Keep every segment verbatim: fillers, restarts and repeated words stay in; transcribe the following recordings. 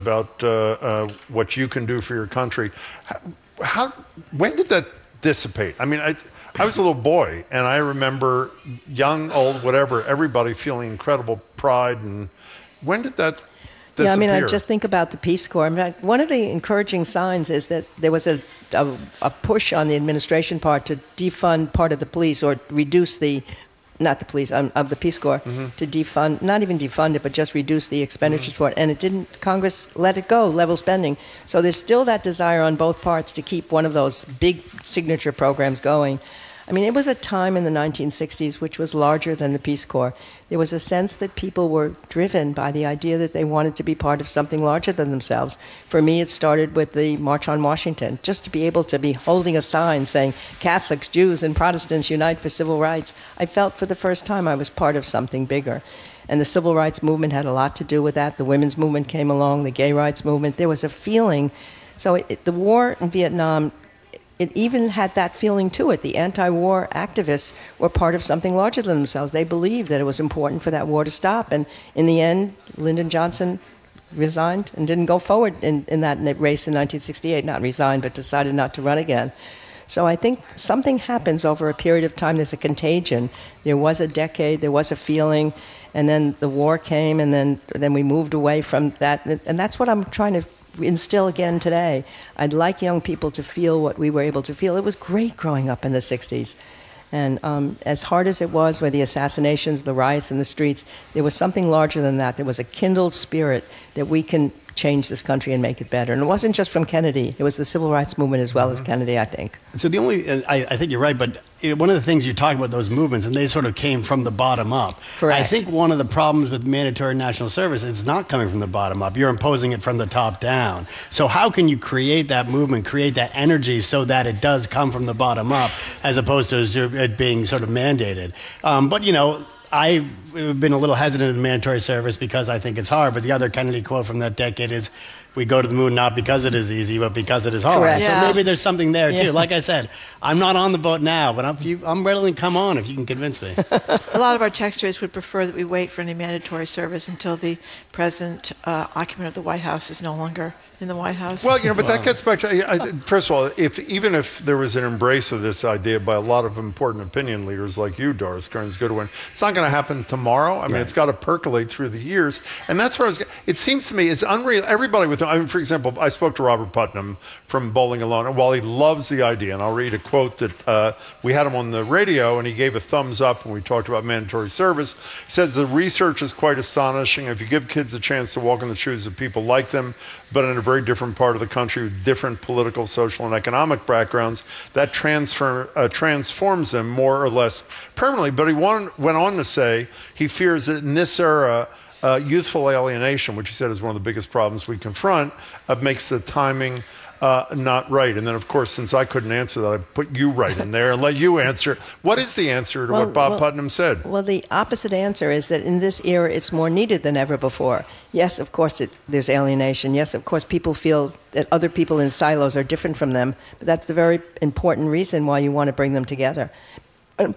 about uh, uh, what you can do for your country. How, how when did that dissipate? I mean, I, I was a little boy, and I remember young, old, whatever, everybody feeling incredible pride. And when did that disappear? Yeah, I mean, I just think about the Peace Corps. In fact, one of the encouraging signs is that there was a, a, a push on the administration part to defund part of the police or reduce the not the police, um, of the Peace Corps, mm-hmm. to defund, not even defund it, but just reduce the expenditures mm-hmm. for it. And it didn't, Congress let it go, level spending. So there's still that desire on both parts to keep one of those big signature programs going. I mean, it was a time in the nineteen sixties which was larger than the Peace Corps. There was a sense that people were driven by the idea that they wanted to be part of something larger than themselves. For me, it started with the March on Washington, just to be able to be holding a sign saying, Catholics, Jews, and Protestants unite for civil rights. I felt for the first time I was part of something bigger. And the civil rights movement had a lot to do with that. The women's movement came along, the gay rights movement. There was a feeling. So it, it, the war in Vietnam, it even had that feeling to it. The anti-war activists were part of something larger than themselves. They believed that it was important for that war to stop. And in the end, Lyndon Johnson resigned and didn't go forward in, in that race in nineteen sixty-eight. Not resigned, but decided not to run again. So I think something happens over a period of time. There's a contagion. There was a decade, there was a feeling, and then the war came, and then, then we moved away from that. And that's what I'm trying to instill again today. I'd like young people to feel what we were able to feel. It was great growing up in the sixties. And um, as hard as it was with the assassinations, the riots in the streets, there was something larger than that. There was a kindled spirit that we can change this country and make it better. And it wasn't just from Kennedy. It was the civil rights movement as well mm-hmm. as Kennedy, I think. So the only, I, I think you're right, but one of the things you talk about those movements, and they sort of came from the bottom up. Correct. I think one of the problems with mandatory national service, it's not coming from the bottom up. You're imposing it from the top down. So how can you create that movement, create that energy so that it does come from the bottom up as opposed to it being sort of mandated? Um, but, you know, I've been a little hesitant in mandatory service because I think it's hard. But the other Kennedy quote from that decade is, we go to the moon not because it is easy, but because it is hard. Correct. So Yeah. maybe there's something there, too. Yeah. Like I said, I'm not on the boat now, but I'm, you, I'm ready to come on if you can convince me. A lot of our texters would prefer that we wait for any mandatory service until the present uh, occupant of the White House is no longer in the White House. Well, you know, but that gets back to, I, first of all, if even if there was an embrace of this idea by a lot of important opinion leaders like you, Doris Kearns Goodwin, it's not going to happen tomorrow. I mean, right. It's got to percolate through the years. And that's where I was, it seems to me, it's unreal. Everybody with, I mean, for example, I spoke to Robert Putnam from Bowling Alone, and while he loves the idea, and I'll read a quote that uh, we had him on the radio, and he gave a thumbs up when we talked about mandatory service. He says, the research is quite astonishing. If you give kids a chance to walk in the shoes of people like them, but in a very different part of the country with different political, social, and economic backgrounds, that transfer, uh, transforms them more or less permanently. But he won, went on to say he fears that in this era, uh, youthful alienation, which he said is one of the biggest problems we confront, uh, makes the timing Uh, not right. And then, of course, since I couldn't answer that, I put you right in there and let you answer. What is the answer to well, what Bob well, Putnam said? Well, the opposite answer is that in this era, it's more needed than ever before. Yes, of course, it, there's alienation. Yes, of course, people feel that other people in silos are different from them. But that's the very important reason why you want to bring them together. Um,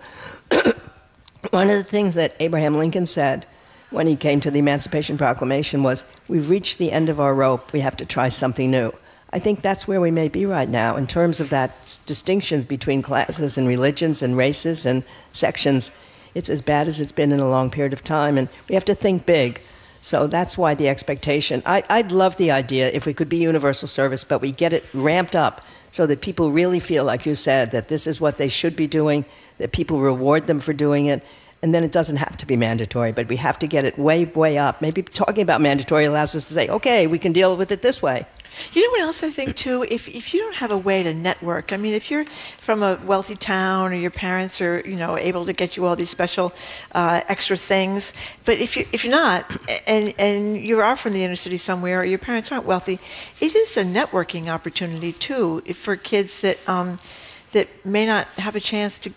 one of the things that Abraham Lincoln said when he came to the Emancipation Proclamation was, we've reached the end of our rope. We have to try something new. I think that's where we may be right now in terms of that distinctions between classes and religions and races and sections. It's as bad as it's been in a long period of time, and we have to think big. So that's why the expectation. I, I'd love the idea if we could be universal service, but we get it ramped up so that people really feel, like you said, that this is what they should be doing, that people reward them for doing it. And then it doesn't have to be mandatory, but we have to get it way, way up. Maybe talking about mandatory allows us to say, okay, we can deal with it this way. You know what else I think, too? If if you don't have a way to network, I mean, if you're from a wealthy town or your parents are, you know, able to get you all these special uh, extra things, but if, you, if you're not, and, and you are from the inner city somewhere, or your parents aren't wealthy, it is a networking opportunity, too, for kids that um, that may not have a chance to get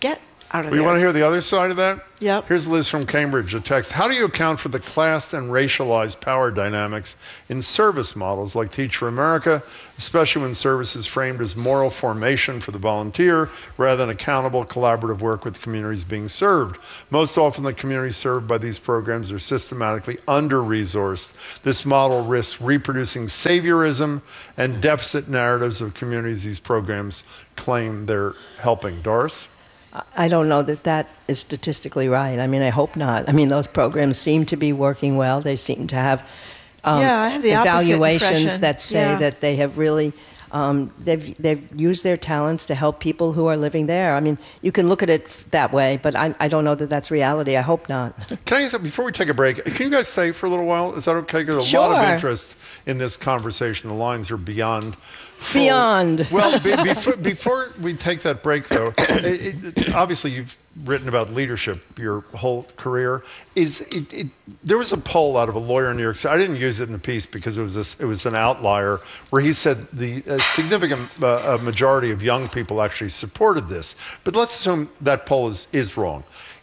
out of Well, you there. want to hear the other side of that? Yep. Here's Liz from Cambridge, a text. How do you account for the class and racialized power dynamics in service models like Teach for America, especially when service is framed as moral formation for the volunteer rather than accountable, collaborative work with the communities being served? Most often, the communities served by these programs are systematically under-resourced. This model risks reproducing saviorism and deficit narratives of communities these programs claim they're helping. Doris? I don't know that that is statistically right. I mean, I hope not. I mean, those programs seem to be working well. They seem to have, um, Yeah, I have the opposite evaluations impression. that say Yeah. that they have really um, they've they've used their talents to help people who are living there. I mean, you can look at it that way, but I, I don't know that that's reality. I hope not. Can I ask, before we take a break, can you guys stay for a little while? Is that okay? Because a lot of Sure. interest in this conversation. The lines are beyond. full. Beyond. Well, be, before, before we take that break, though, it, it, obviously you've written about leadership your whole career. Is it, it, there was a poll out of a lawyer in New York City. I didn't use it in the piece because it was a, it was an outlier where he said the a significant uh, a majority of young people actually supported this. But let's assume that poll is is wrong.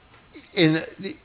In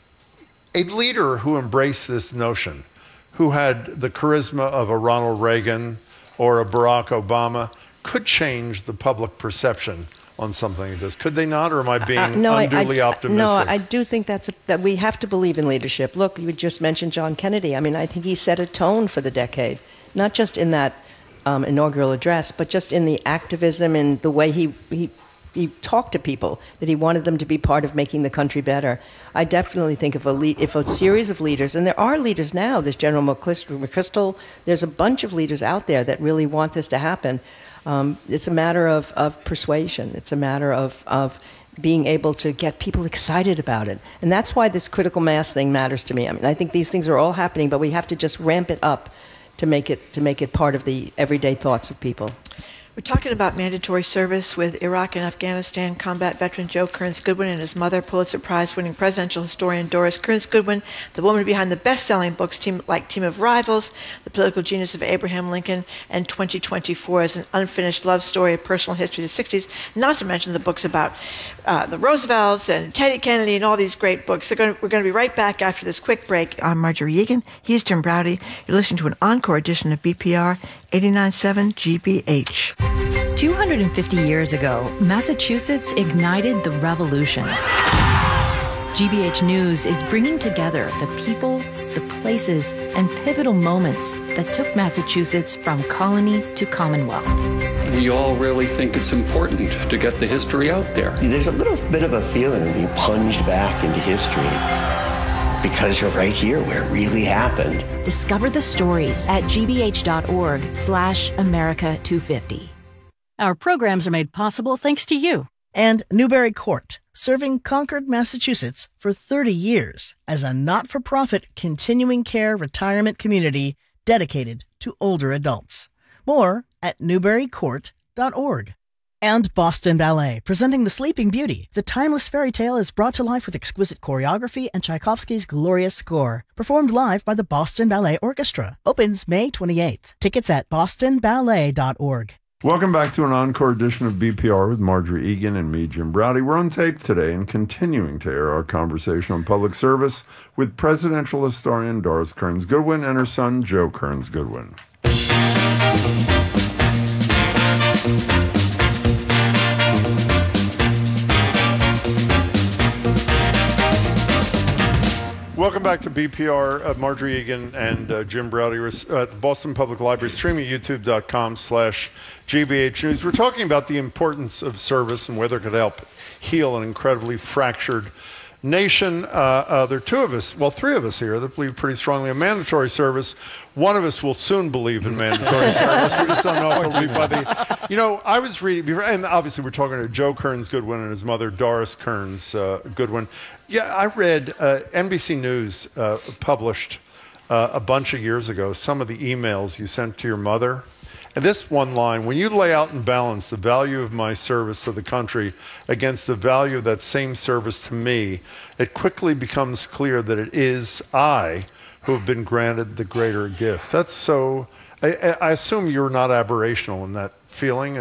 a leader who embraced this notion, who had the charisma of a Ronald Reagan or a Barack Obama, could change the public perception on something like this. Could they not, or am I being Uh, no, I- unduly I, optimistic? No, I do think that's a, that we have to believe in leadership. Look, you just mentioned John Kennedy. I mean, I think he set a tone for the decade, not just in that um, inaugural address, but just in the activism and the way he he. He talked to people that he wanted them to be part of making the country better. I definitely think if a le- if a series of leaders, and there are leaders now, there's General McChrystal, there's a bunch of leaders out there that really want this to happen. Um, it's a matter of, of persuasion. It's a matter of, of being able to get people excited about it. And that's why this critical mass thing matters to me. I mean, I think these things are all happening, but we have to just ramp it up to make it to make it part of the everyday thoughts of people. We're talking about mandatory service with Iraq and Afghanistan combat veteran Joe Kearns Goodwin and his mother, Pulitzer Prize-winning presidential historian Doris Kearns Goodwin, the woman behind the best-selling books team, like Team of Rivals, The Political Genius of Abraham Lincoln, and twenty twenty-four as an unfinished love story, a personal history of the sixties, not to mention the books about uh, the Roosevelts and Teddy Kennedy and all these great books. They're going to, we're going to be right back after this quick break. I'm Marjorie Egan. He's Jim Browdy. You're listening to an encore edition of B P R eighty-nine point seven G B H. two hundred fifty years ago, Massachusetts ignited the revolution. G B H News is bringing together the people, the places, and pivotal moments that took Massachusetts from colony to Commonwealth. We all really think it's important to get the history out there. There's a little bit of a feeling of being plunged back into history because you're right here where it really happened. Discover the stories at gbh.org slash America 250. Our programs are made possible thanks to you. And Newbury Court, serving Concord, Massachusetts for thirty years as a not-for-profit continuing care retirement community dedicated to older adults. More at newbury court dot org. And Boston Ballet, presenting The Sleeping Beauty. The timeless fairy tale is brought to life with exquisite choreography and Tchaikovsky's glorious score. Performed live by the Boston Ballet Orchestra. Opens May twenty-eighth. Tickets at boston ballet dot org. Welcome back to an encore edition of B P R with Marjorie Egan and me, Jim Browdy. We're on tape today and continuing to air our conversation on public service with presidential historian Doris Kearns Goodwin and her son, Joe Kearns Goodwin. Welcome back to B P R. Uh, Marjorie Egan and uh, Jim Browdy uh, at the Boston Public Library, streaming youtube.com slash GBH News. We're talking about the importance of service and whether it could help heal an incredibly fractured nation. Uh, uh, there are two of us, well, three of us here that believe pretty strongly in mandatory service. One of us will soon believe in mandatory service. We just don't know if it'll be by the... You know, I was reading, before, and obviously we're talking to Joe Kearns Goodwin and his mother, Doris Kearns uh, Goodwin. Yeah, I read uh, N B C News uh, published uh, a bunch of years ago some of the emails you sent to your mother. And this one line, when you lay out and balance the value of my service to the country against the value of that same service to me, it quickly becomes clear that it is I who have been granted the greater gift. That's so, I, I assume you're not aberrational in that feeling. Is that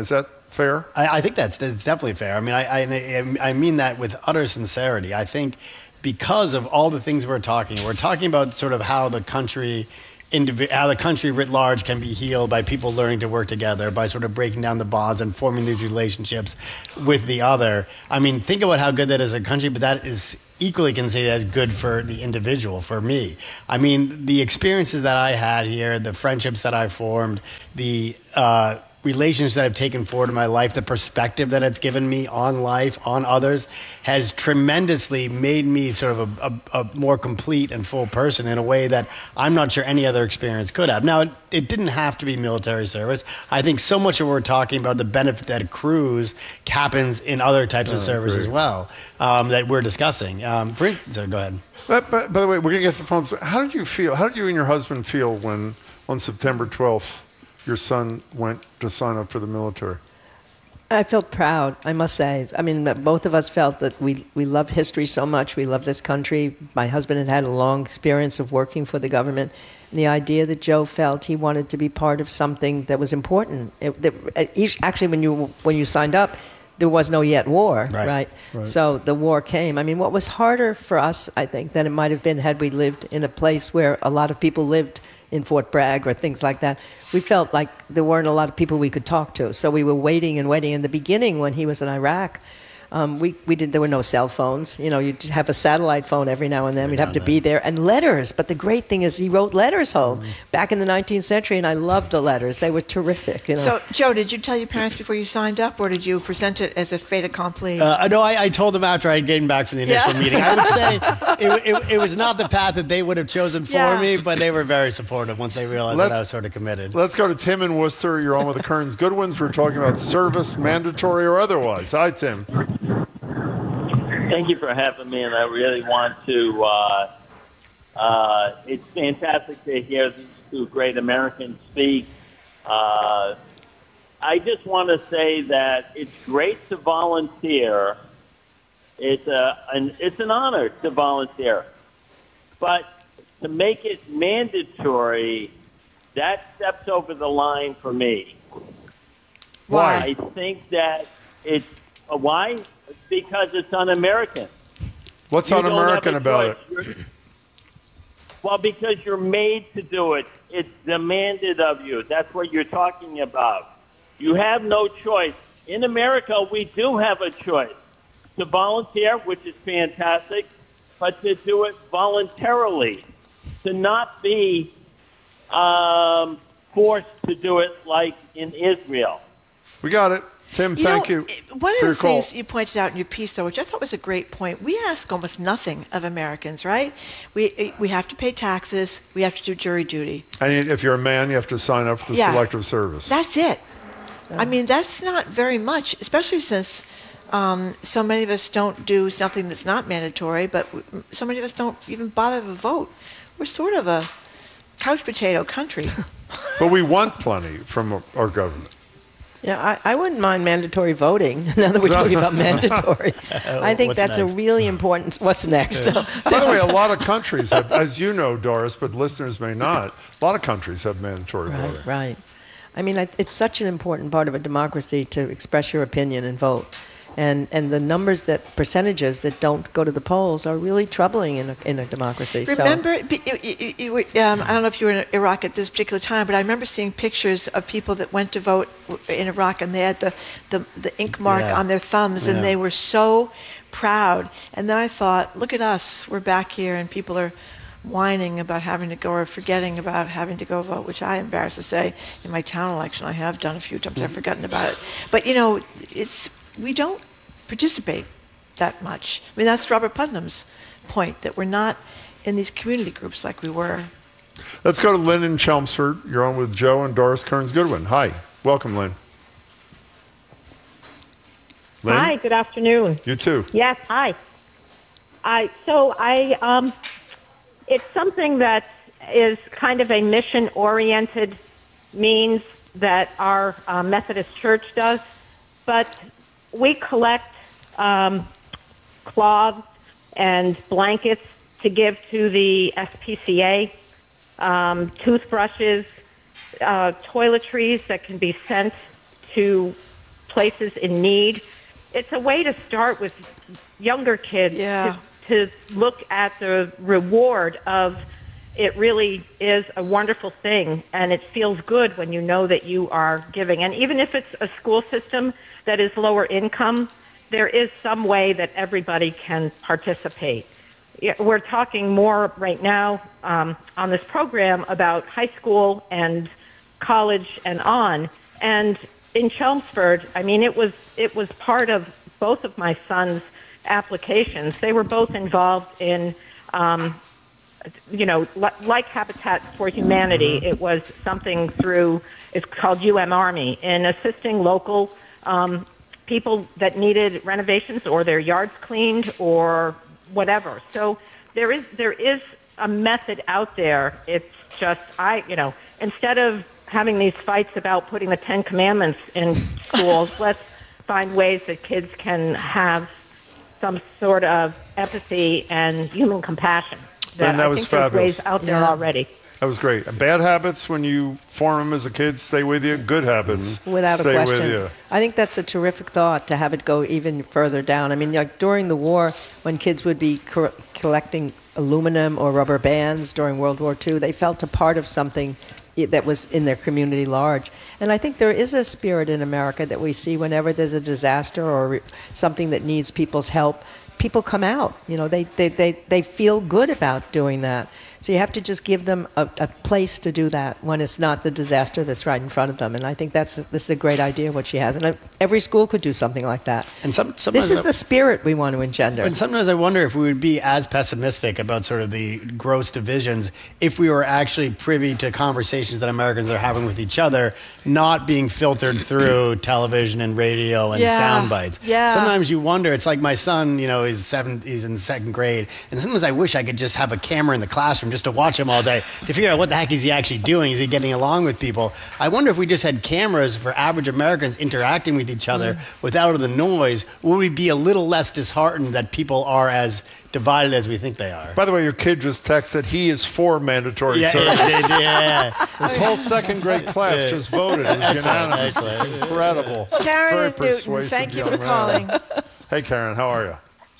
fair? I, I think that's, that's definitely fair. I mean, I, I I mean that with utter sincerity. I think because of all the things we're talking, we're talking about sort of how the country, indivi- how the country writ large can be healed by people learning to work together, by sort of breaking down the bonds and forming these relationships with the other. I mean, think about how good that is as a country, but that is equally can say that's good for the individual, for me. I mean, the experiences that I had here, the friendships that I formed, the uh, relationships that I've taken forward in my life, the perspective that it's given me on life, on others, has tremendously made me sort of a, a, a more complete and full person in a way that I'm not sure any other experience could have. Now, it, it didn't have to be military service. I think so much of what we're talking about, the benefit that accrues, happens in other types oh, of service great. as well, um, that we're discussing. Um, for, so go ahead. But, but, by the way, we're going to get the phones. How did you feel? How did you and your husband feel when on September twelfth, your son went to sign up for the military? I felt proud, I must say. I mean, both of us felt that we, we love history so much. We love this country. My husband had had a long experience of working for the government. And the idea that Joe felt he wanted to be part of something that was important. It, that, each, actually, when you when you signed up, there was no yet war, right. right? Right. So the war came. I mean, what was harder for us, I think, than it might have been had we lived in a place where a lot of people lived in Fort Bragg or things like that. We felt like there weren't a lot of people we could talk to. So we were waiting and waiting. In the beginning, when he was in Iraq, um, we, we did, there were no cell phones. You know, you'd have a satellite phone every now and then. We'd have to be there. And letters. But the great thing is he wrote letters home mm-hmm. back in the nineteenth century, and I loved the letters. They were terrific. You know? So, Joe, did you tell your parents before you signed up, or did you present it as a fait accompli? Uh, no, I, I told them after I had gotten back from the initial yeah. meeting. I would say it, it, it was not the path that they would have chosen for yeah. me, but they were very supportive once they realized let's, that I was sort of committed. Let's go to Tim in Worcester. You're on with the Kearns Goodwins. We're talking about service, mandatory or otherwise. Hi, Tim. Thank you for having me, and I really want to, uh, uh, it's fantastic to hear these two great Americans speak. Uh, I just want to say that it's great to volunteer. It's, a, an, it's an honor to volunteer. But to make it mandatory, that steps over the line for me. Why? I think that it's, uh, why? Because it's un-American. What's You un-American don't have a about choice. it? You're- Well, because you're made to do it. It's demanded of you. That's what you're talking about. You have no choice. In America, we do have a choice to volunteer, which is fantastic, but to do it voluntarily, to not be um, forced to do it like in Israel. We got it. Tim, You thank know, you. One of for the your call. things you pointed out in your piece, though, which I thought was a great point, we ask almost nothing of Americans, right? We we have to pay taxes. We have to do jury duty. And if you're a man, you have to sign up for the Yeah. selective service. That's it. I mean, that's not very much, especially since um, so many of us don't do something that's not mandatory, but w- so many of us don't even bother to vote. We're sort of a couch potato country. But we want plenty from our government. Yeah, I, I wouldn't mind mandatory voting. Now that we're talking about mandatory, I think What's that's next? a really important. What's next? By the way, a lot of countries have, as you know, Doris, but listeners may not, a lot of countries have mandatory Right, voting. right. I mean, I- it's such an important part of a democracy to express your opinion and vote. And and the numbers that percentages that don't go to the polls are really troubling in a, in a democracy. Remember, be- you, you, you, were- um, I don't know if you were in Iraq at this particular time, but I remember seeing pictures of people that went to vote in Iraq, and they had the, the, the ink mark Yeah. on their thumbs, Yeah. and they were so proud. And then I thought, look at us, we're back here, and people are whining about having to go or forgetting about having to go vote, which I am embarrassed to say in my town election I have done a few times. I've forgotten about it. But, you know, it's we don't participate that much. I mean, that's Robert Putnam's point, that we're not in these community groups like we were. Let's go to Lynn in Chelmsford. You're on with Joe and Doris Kearns Goodwin. Hi. Welcome, Lynn. Lynn? Hi, good afternoon. You too. Yes, hi. I so I um, it's something that is kind of a mission-oriented means that our uh, Methodist Church does, but we collect um, cloths and blankets to give to the S P C A, um, toothbrushes, uh, toiletries that can be sent to places in need. It's a way to start with younger kids Yeah. to, to look at the reward of it really is a wonderful thing, and it feels good when you know that you are giving. And even if it's a school system that is lower income, there is some way that everybody can participate. Yeah, we're talking more right now um, on this program about high school and college and on. And in Chelmsford, I mean, it was it was part of both of my sons' applications. They were both involved in, um, you know, li- like Habitat for Humanity. It was something through, it's called U M Army, in assisting local um, people that needed renovations or their yards cleaned or whatever. So there is there is a method out there. It's just, I, you know, instead of having these fights about putting the Ten Commandments in schools, let's find ways that kids can have some sort of empathy and human compassion. And that I was think there's fabulous. ways out there Yeah. already. That was great. Bad habits, when you form them as a kid, stay with you. Good habits Without stay a question. with you. I think that's a terrific thought to have it go even further down. I mean, like during the war, when kids would be co- collecting aluminum or rubber bands during World War Two, they felt a part of something i- that was in their community large. And I think there is a spirit in America that we see whenever there's a disaster or re- something that needs people's help. People come out. You know, they, they, they, they feel good about doing that. So you have to just give them a, a place to do that when it's not the disaster that's right in front of them. And I think that's this is a great idea what she has. And every school could do something like that. And some, this is I, the spirit we want to engender. And sometimes I wonder if we would be as pessimistic about sort of the gross divisions if we were actually privy to conversations that Americans are having with each other, not being filtered through television and radio and Yeah. sound bites. Yeah. Sometimes you wonder. It's like my son, you know, he's seven, he's in second grade, and sometimes I wish I could just have a camera in the classroom just to watch him all day to figure out what the heck is he actually doing. Is he getting along with people? I wonder if we just had cameras for average Americans interacting with each other Mm. without the noise, would we be a little less disheartened that people are as divided as we think they are? By the way, your kid just texted he is for mandatory Yeah, service. yeah, yeah. This whole second grade class Yeah. just voted. It was unanimous. Excellent. It's incredible. Karen Very and Newton, persuasive thank you young for man. calling. Hey, Karen, how are you?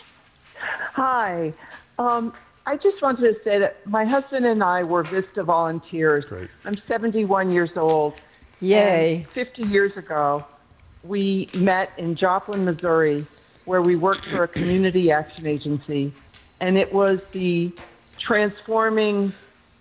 Hi. Um, I just wanted to say that my husband and I were Vista volunteers. Great. I'm seventy-one years old. Yay. And fifty years ago, we met in Joplin, Missouri, where we worked for a community action agency. And it was the transforming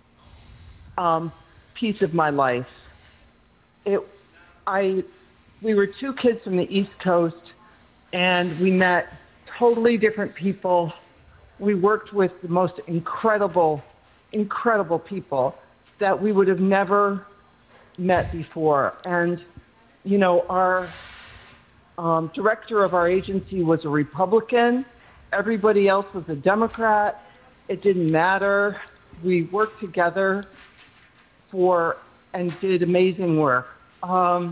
um, piece of my life. It, I, we were two kids from the East Coast, and we met totally different people. We worked with the most incredible, incredible people that we would have never met before. And, you know, our um, director of our agency was a Republican. Everybody else was a Democrat. It didn't matter. We worked together for and did amazing work. Um,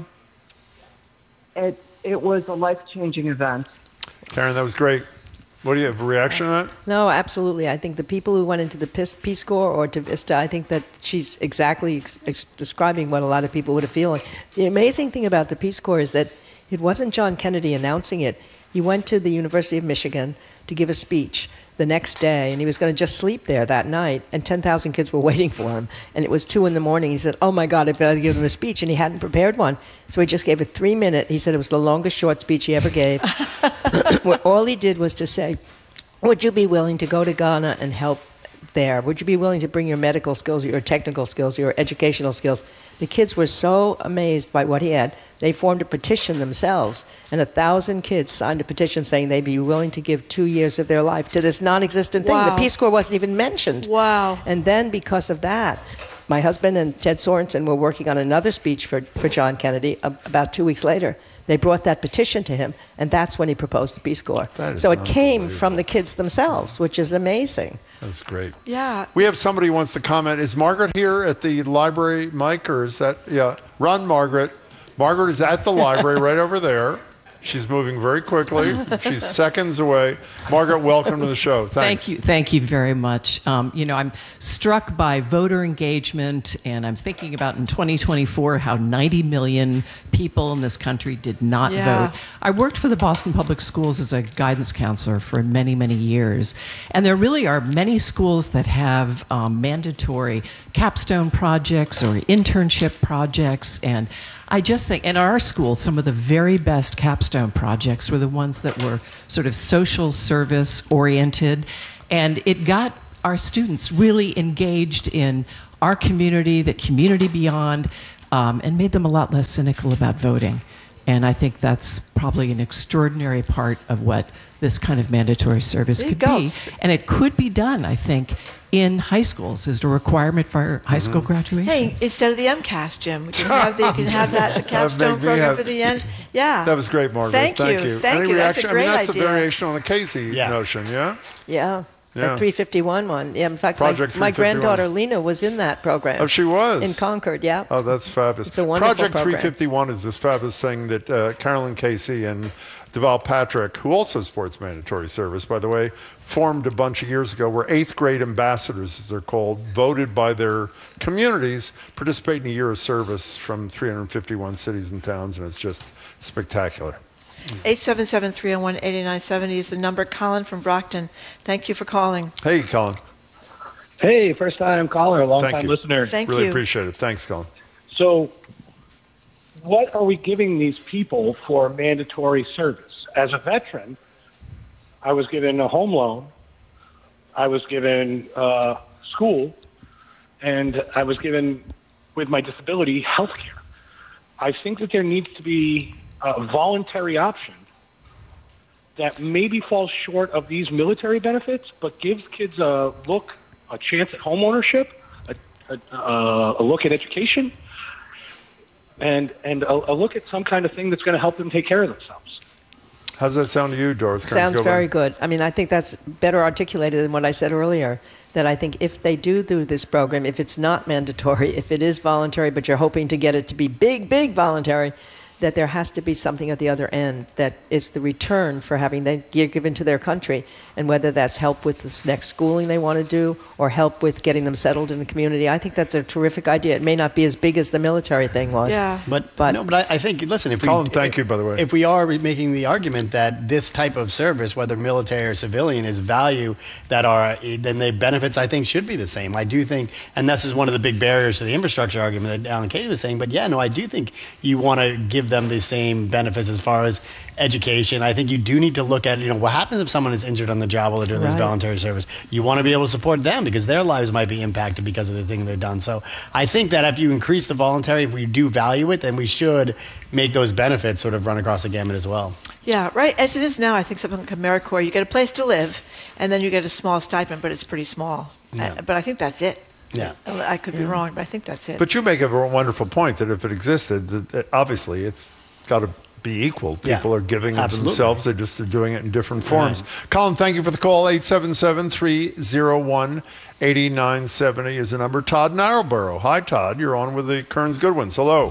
it it was a life-changing event. Karen, that was great. What do you have, a reaction to that? No, absolutely. I think the people who went into the Peace Peace Corps or to Vista, I think that she's exactly ex- ex- describing what a lot of people would have feeling. The amazing thing about the Peace Corps is that it wasn't John Kennedy announcing it. He went to the University of Michigan to give a speech the next day, and he was going to just sleep there that night, and ten thousand kids were waiting for him. And it was two in the morning. He said, oh, my God, I've got to give them a speech, and he hadn't prepared one. So he just gave a three-minute, he said it was the longest short speech he ever gave. What all he did was to say, would you be willing to go to Ghana and help there? Would you be willing to bring your medical skills, your technical skills, your educational skills? The kids were so amazed by what he had. They formed a petition themselves, and a thousand kids signed a petition saying they'd be willing to give two years of their life to this non-existent thing. Wow. The Peace Corps wasn't even mentioned. Wow. And then because of that, my husband and Ted Sorensen were working on another speech for, for John Kennedy uh, about two weeks later. They brought that petition to him, and that's when he proposed the Peace Corps. That is So it came unbelievable. from the kids themselves, which is amazing. That's great. Yeah. We have somebody who wants to comment. Is Margaret here at the library, Mike, or is that, yeah, run, Margaret. Margaret is at the library right over there. She's moving very quickly. She's seconds away. Margaret, welcome to the show. Thanks. Thank you. Thank you very much. Um, you know, I'm struck by voter engagement, and I'm thinking about in twenty twenty-four how ninety million people in this country did not Yeah. vote. I worked for the Boston Public Schools as a guidance counselor for many, many years. And there really are many schools that have um, mandatory capstone projects or internship projects. And I just think in our school, some of the very best capstone projects were the ones that were sort of social service oriented. And it got our students really engaged in our community, the community beyond, um, and made them a lot less cynical about voting. And I think that's probably an extraordinary part of what this kind of mandatory service There you could go. be. And it could be done, I think, in high schools as a requirement for high school graduation. Hey, instead of the MCAS, Jim, we can have the, you can have that the capstone made me program have- for the end. Yeah. That was great, Margaret. Thank Thank you. you. Thank Any you. That's a reaction? great I mean, that's idea. a variation on the Casey Yeah. notion, yeah? Yeah. Yeah. The three fifty-one one. Yeah, in fact, my, Project my three fifty-one. granddaughter Lena was in that program. Oh, she was? In Concord, yeah. Oh, that's fabulous. It's a wonderful Project program. three fifty-one is this fabulous thing that uh, Carolyn Casey and Deval Patrick, who also supports mandatory service, by the way, formed a bunch of years ago, were eighth grade ambassadors, as they're called, voted by their communities, participate in a year of service from three hundred fifty-one cities and towns, and it's just spectacular. eight seven seven, three oh one, eight nine seven zero is the number. Colin from Brockton, thank you for calling. Hey, Colin. Hey, first time caller, long Thank time you. listener. Thank really you. appreciate it. Thanks, Colin. So, what are we giving these people for mandatory service? As a veteran, I was given a home loan, I was given uh, school, and I was given, with my disability, health care. I think that there needs to be a voluntary option that maybe falls short of these military benefits, but gives kids a look, a chance at home ownership, a, a, uh, a look at education, and and a, a look at some kind of thing that's going to help them take care of themselves. How's that sound to you, Doris? Sounds very good. I mean, I think that's better articulated than what I said earlier, that I think if they do do this program, if it's not mandatory, if it is voluntary, but you're hoping to get it to be big, big voluntary, that there has to be something at the other end that is the return for having they give given to their country, and whether that's help with this next schooling they want to do or help with getting them settled in the community. I think that's a terrific idea. It may not be as big as the military thing was. Yeah. But, But- no, but I, I think, listen, if we, Colin, thank you, by the way. if we are making the argument that this type of service, whether military or civilian, is value that are, then the benefits, I think, should be the same. I do think, and this is one of the big barriers to the infrastructure argument that Alan Kay was saying, but yeah, no, I do think you want to give them the same benefits as far as education. I think you do need to look at, you know, what happens if someone is injured on the job while they're doing this Right. voluntary service. You want to be able to support them because their lives might be impacted because of the thing they've done. So I think that if you increase the voluntary, if we do value it, then we should make those benefits sort of run across the gamut as well. Yeah, right. As it is now, I think something like AmeriCorps, you get a place to live, and then you get a small stipend, but it's pretty small. Yeah. Uh, but I think that's it. Yeah. I could be wrong, but I think that's it. But you make a wonderful point that if it existed, that, that obviously it's got to be equal. Yeah, People are giving it absolutely. themselves. They're just they're doing it in different forms. Colin, thank you for the call. eight seven seven, three oh one, eight nine seven zero is the number. Todd Narrowborough. Hi, Todd. You're on with the Kearns Goodwins. Hello.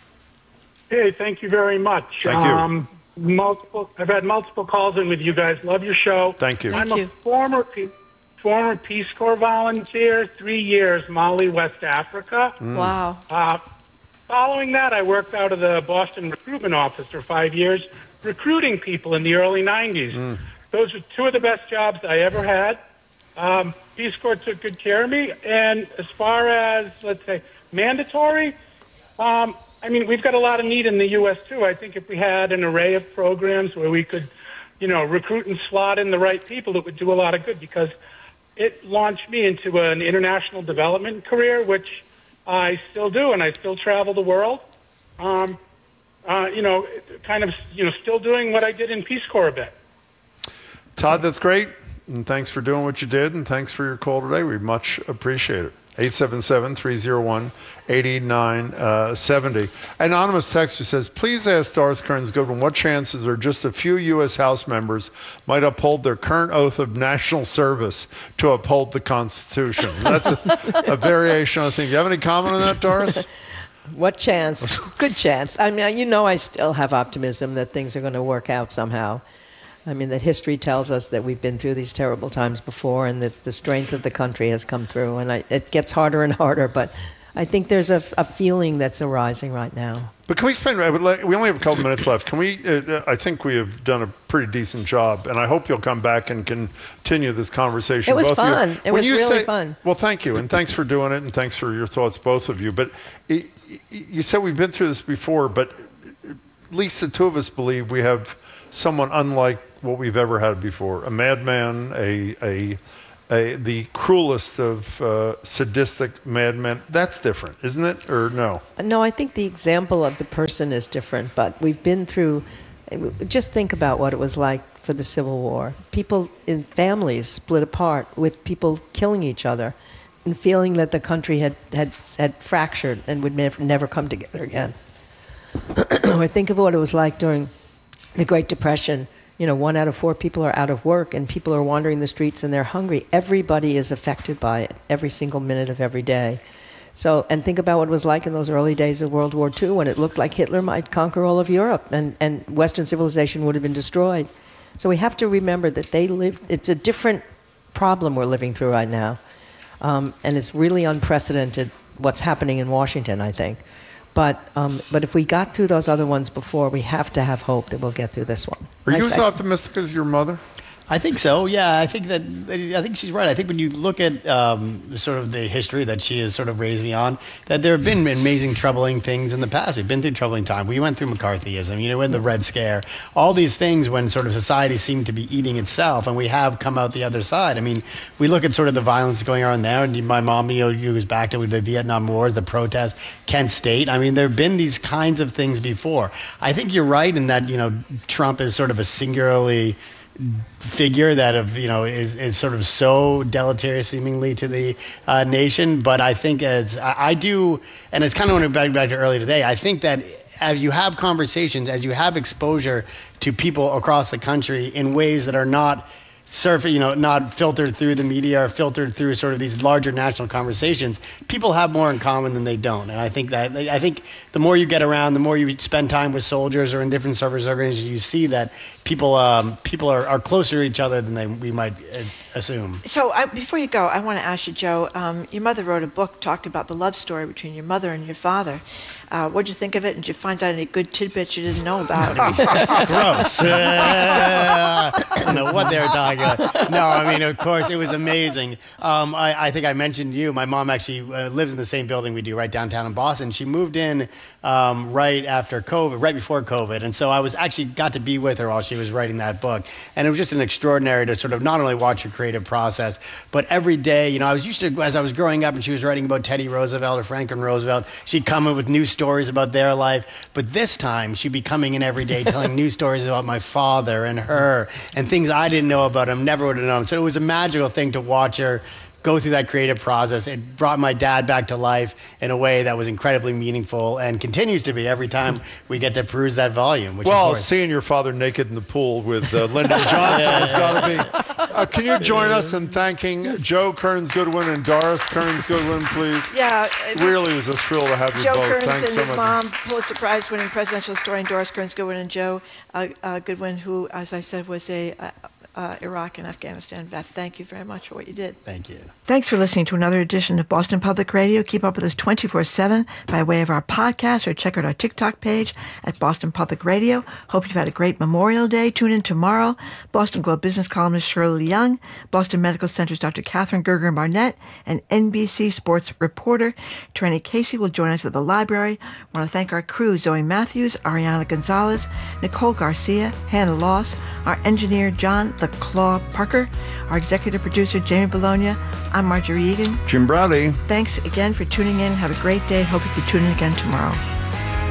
Hey, thank you very much. Thank you. Um, multiple. I've had multiple calls in with you guys. Love your show. Thank you. I'm Thank a you. former Pe- former Peace Corps volunteer. Three years, Mali, West Africa. Wow. Uh, following that, I worked out of the Boston recruitment office for five years, recruiting people in the early nineties. Those are two of the best jobs I ever had. Um, Peace Corps took good care of me. And as far as, let's say, mandatory, um, I mean, we've got a lot of need in the U S too. I think if we had an array of programs where we could, you know, recruit and slot in the right people, it would do a lot of good, because it launched me into an international development career, which I still do, and I still travel the world. Um, uh, you know, kind of, you know, still doing what I did in Peace Corps a bit. Todd, that's great. And thanks for doing what you did. And thanks for your call today. We much appreciate it. eight seven seven, three oh one, eight nine seven zero. Anonymous texter says, please ask Doris Kearns Goodwin what chances are just a few U S House members might uphold their current oath of national service to uphold the Constitution. That's a, a variation on the thing. Do you have any comment on that, Doris? What chance? Good chance. I mean, you know, I still have optimism that things are going to work out somehow. I mean, that history tells us that we've been through these terrible times before, and that the strength of the country has come through. And I, it gets harder and harder, but I think there's a, a feeling that's arising right now. But can we spend, we only have a couple minutes left. Can we, uh, I think we have done a pretty decent job, and I hope you'll come back and continue this conversation. It was both fun. Of you. It When was you really say, fun. Well, thank you, and thanks for doing it, and thanks for your thoughts, both of you. But it, you said we've been through this before, but at least the two of us believe we have someone unlike what we've ever had before. A madman, a, a, a the cruelest of uh, sadistic madmen. That's different, isn't it? Or no? No, I think the example of the person is different, but we've been through, just think about what it was like for the Civil War. People in families split apart with people killing each other and feeling that the country had, had, had fractured and would never, never come together again. Or think of what it was like during the Great Depression. You know, one out of four people are out of work and people are wandering the streets and they're hungry. Everybody is affected by it every single minute of every day. So, and think about what it was like in those early days of World War Two when it looked like Hitler might conquer all of Europe and, and Western civilization would have been destroyed. So we have to remember that they lived, it's a different problem we're living through right now. Um, and it's really unprecedented what's happening in Washington, I think. But um, but if we got through those other ones before, we have to have hope that we'll get through this one. Are you I, as I, optimistic as your mother? I think so. Yeah, I think that I think she's right. I think when you look at um, sort of the history that she has sort of raised me on, that there have been amazing troubling things in the past. We've been through troubling time. We went through McCarthyism, you know, in the Red Scare, all these things when sort of society seemed to be eating itself, and we have come out the other side. I mean, we look at sort of the violence going on now, and my mom, you know, you was back to the Vietnam War, the protests, Kent State. I mean, there have been these kinds of things before. I think you're right in that, you know, Trump is sort of a singularly figure that of you know is, is sort of so deleterious seemingly to the uh, nation, but I think as I, I do, and it's kind of when back back to earlier today, I think that as you have conversations, as you have exposure to people across the country in ways that are not surfing, you know, not filtered through the media or filtered through sort of these larger national conversations, people have more in common than they don't. And I think that, I think the more you get around, the more you spend time with soldiers or in different service organizations, you see that people um, people are, are closer to each other than they, we might uh, assume. So I, before you go, I want to ask you, Joe, um, your mother wrote a book talking about the love story between your mother and your father. Uh, what did you think of it? And did you find out any good tidbits you didn't know about? Gross. Uh, I don't know what they were talking about. No, I mean, of course, it was amazing. Um, I, I think I mentioned you. My mom actually uh, lives in the same building we do, right downtown in Boston. She moved in um, right after COVID, right before COVID. And so I was actually got to be with her while she was writing that book. And it was just an extraordinary to sort of not only watch her creative process, but every day, you know, I was used to, as I was growing up and she was writing about Teddy Roosevelt or Franklin Roosevelt, she'd come in with new stories about their life. But this time she'd be coming in every day telling new stories about my father and her and things I didn't know about him, never would have known. So it was a magical thing to watch her go through that creative process. It brought my dad back to life in a way that was incredibly meaningful and continues to be every time we get to peruse that volume. Which well, of course, seeing your father naked in the pool with uh, Lyndon Johnson has got to be. Uh, can you join us in thanking Joe Kearns Goodwin and Doris Kearns Goodwin, please? Yeah. It really was a thrill to have you Joe both. Kearns Thanks and so his much. mom, Pulitzer Prize winning presidential historian Doris Kearns Goodwin, and Joe uh, uh, Goodwin, who, as I said, was a uh, uh, Iraq and Afghanistan vet. Thank you very much for what you did. Thank you. Thanks for listening to another edition of Boston Public Radio. Keep up with us twenty-four seven by way of our podcast or check out our TikTok page at Boston Public Radio. Hope you've had a great Memorial Day. Tune in tomorrow. Boston Globe business columnist Shirley Young, Boston Medical Center's Doctor Catherine Gerger Barnett, and N B C sports reporter Trenny Casey will join us at the library. I want to thank our crew, Zoe Matthews, Ariana Gonzalez, Nicole Garcia, Hannah Loss, our engineer John the Claw Parker, our executive producer Jamie Bologna. I'm Marjorie Egan. Jim Browdy. Thanks again for tuning in. Have a great day. Hope you can tune in again tomorrow.